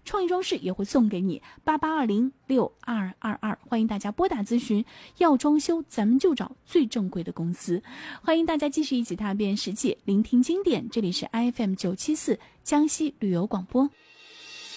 创意装饰也会送给你88206222，欢迎大家拨打咨询。要装修咱们就找最正规的公司。欢迎大家继续一起踏遍世界，聆听经典，这里是 FM 974江西旅游广播。